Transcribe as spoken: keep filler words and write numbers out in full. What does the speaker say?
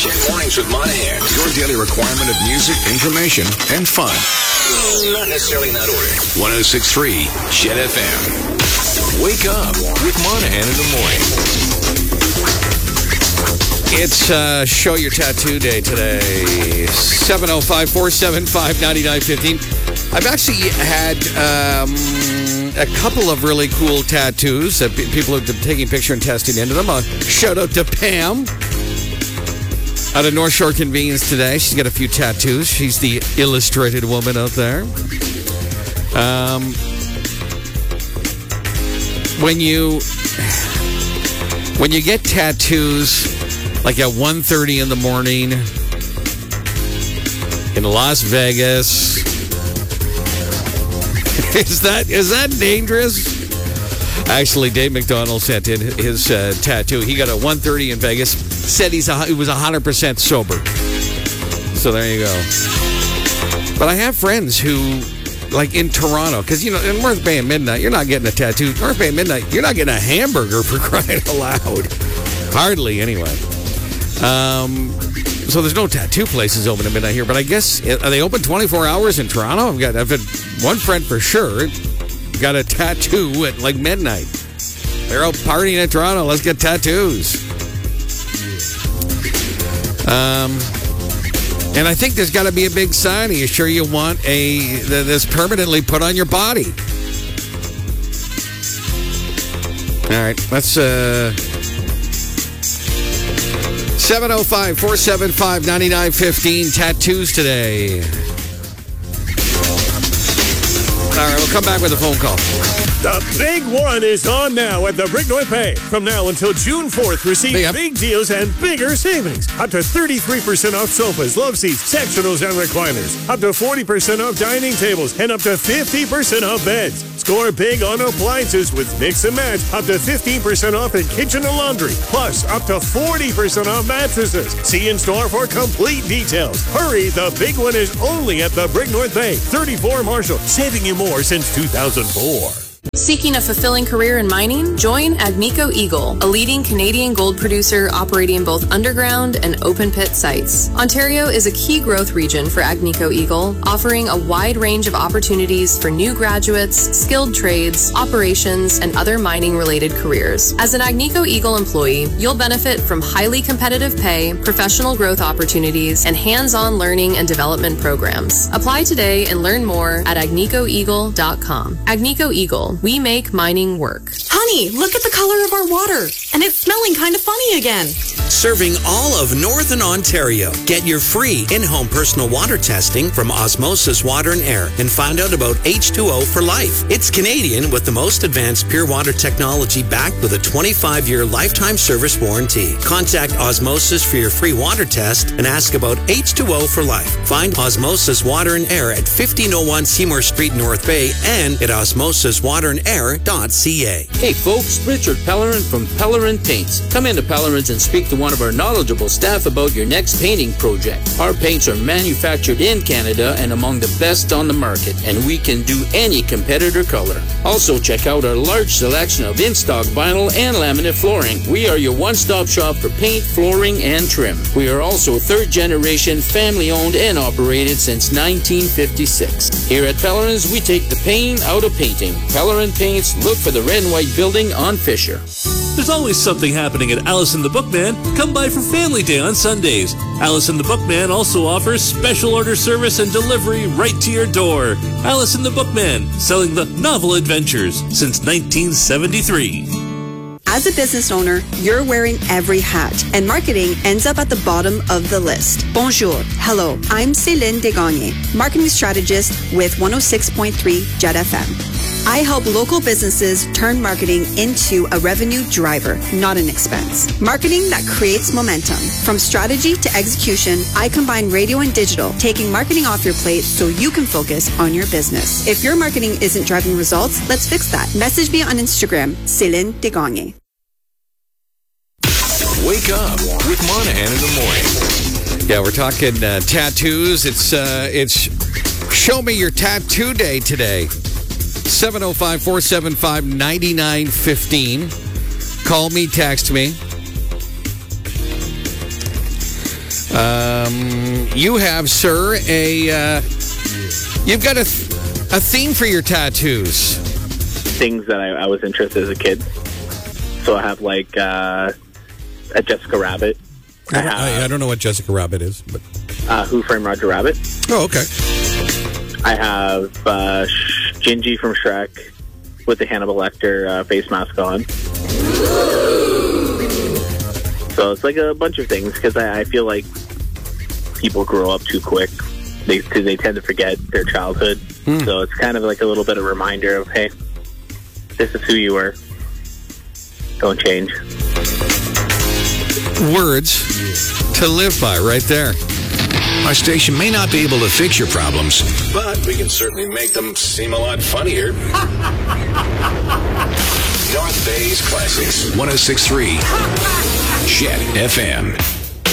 Jet Mornings with Monahan. Your daily requirement of music, information, and fun. Not necessarily in that order. one oh six point three Jet F M. Wake up with Monahan in the morning. It's uh, Show Your Tattoo Day today. seven oh five, four seven five, nine nine one five. I've actually had um, a couple of really cool tattoos that pe- people have been taking picture and testing into them. Uh, shout out to Pam out of North Shore Convenience today. She's got a few tattoos. She's the illustrated woman out there. Um, when you when you get tattoos like at one thirty in the morning in Las Vegas, is that is that dangerous? Actually, Dave McDonald sent in his uh, tattoo. He got a one thirty in Vegas. Said he's a, he was one hundred percent sober. So there you go. But I have friends who, like in Toronto, because, you know, in North Bay at midnight, you're not getting a tattoo. North Bay at midnight, you're not getting a hamburger, for crying out loud. Hardly, anyway. Um, so there's no tattoo places open at midnight here, but I guess, are they open twenty-four hours in Toronto? I've got I've had one friend for sure got a tattoo at like midnight. They're out partying in Toronto. Let's get tattoos. Um, and I think there's got to be a big sign. Are you sure you want a this permanently put on your body? All right, let's uh. seven oh five, four seven five, nine nine one five. Tattoos today. All right, we'll come back with a phone call. The big one is on now at the Brick North Bay. From now until June fourth, receive Yep. big deals and bigger savings. Up to thirty-three percent off sofas, love seats, sectionals, and recliners. Up to forty percent off dining tables and up to fifty percent off beds. Score big on appliances with Mix and Match. Up to fifteen percent off in kitchen and laundry. Plus, up to forty percent off mattresses. See in store for complete details. Hurry, the big one is only at the Brick North Bay. thirty-four Marshall, saving you more since two thousand four. Seeking a fulfilling career in mining? Join Agnico Eagle, a leading Canadian gold producer operating both underground and open pit sites. Ontario is a key growth region for Agnico Eagle, offering a wide range of opportunities for new graduates, skilled trades, operations, and other mining-related careers. As an Agnico Eagle employee, you'll benefit from highly competitive pay, professional growth opportunities, and hands-on learning and development programs. Apply today and learn more at agnico eagle dot com. Agnico Eagle. We make mining work. Honey, look at the color of our water. And it's smelling kind of funny again. Serving all of Northern Ontario. Get your free in-home personal water testing from Osmosis Water and Air and find out about H two O for life. It's Canadian with the most advanced pure water technology backed with a twenty-five year lifetime service warranty. Contact Osmosis for your free water test and ask about H two O for life. Find Osmosis Water and Air at fifteen oh one Seymour Street, North Bay and at osmosis water and air dot c a. Hey folks, Richard Pellerin from Pellerin Paints. Come into Pellerins and speak to one of our knowledgeable staff about your next painting project. Our paints are manufactured in Canada and among the best on the market, and we can do any competitor color. Also check out our large selection of in-stock vinyl and laminate flooring. We are your one-stop shop for paint, flooring, and trim. We are also third-generation, family-owned and operated since nineteen fifty-six. Here at Pellerins, we take the pain out of painting. Pellerin Paints, look for the red and white building on Fisher. There's always something happening at Allison the Bookman. Come by for Family Day on Sundays. Allison the Bookman also offers special order service and delivery right to your door. Allison the Bookman, selling the novel adventures since nineteen seventy-three. As a business owner, you're wearing every hat, and marketing ends up at the bottom of the list. Bonjour. Hello. I'm Céline Desgagne, marketing strategist with one oh six point three Jet F M. I help local businesses turn marketing into a revenue driver, not an expense. Marketing that creates momentum. From strategy to execution, I combine radio and digital, taking marketing off your plate so you can focus on your business. If your marketing isn't driving results, let's fix that. Message me on Instagram, Céline Desgagne. Wake up with Monahan in the morning. Yeah, we're talking uh, tattoos. It's uh, it's Show Me Your Tattoo Day today. seven oh five, four seven five, nine nine one five. Call me, text me. Um, you have, sir, a uh, you've got a th- a theme for your tattoos. Things that I, I was interested as a kid. So I have like uh, a Jessica Rabbit. I, have, I, I don't know what Jessica Rabbit is, but uh, Who Framed Roger Rabbit. Oh, okay. I have uh, Gingy from Shrek with the Hannibal Lecter uh, face mask on. So it's like a bunch of things because I, I feel like people grow up too quick. They, cause they tend to forget their childhood. Hmm. So it's kind of like a little bit of a reminder of, hey, this is who you were. Don't change. Words to live by right there. Our station may not be able to fix your problems, but we can certainly make them seem a lot funnier. North Bay's Classics, one oh six point three Jet F M.